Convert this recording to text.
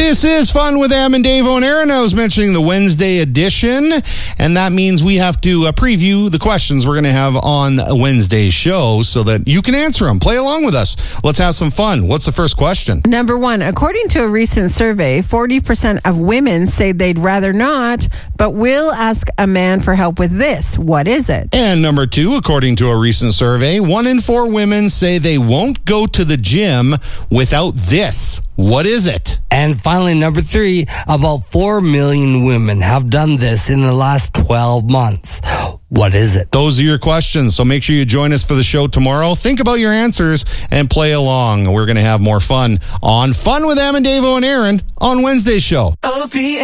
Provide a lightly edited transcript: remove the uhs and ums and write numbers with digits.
This is Fun with Am and Dave and Aaron. I was mentioning the Wednesday edition, and that means we have to preview the questions we're going to have on Wednesday's show so that you can answer them. Play along with us. Let's have some fun. What's the first question? Number one, according to a recent survey, 40% of women say they'd rather not, but will ask a man for help with this. What is it? And number two, according to a recent survey, 1 in 4 women say they won't go to the gym without this. What is it? And finally, number three, about 4 million women have done this in the last 12 months. What is it? Those are your questions, so make sure you join us for the show tomorrow. Think about your answers and play along. We're going to have more fun on Fun with Am and Dave and Aaron on Wednesday's show.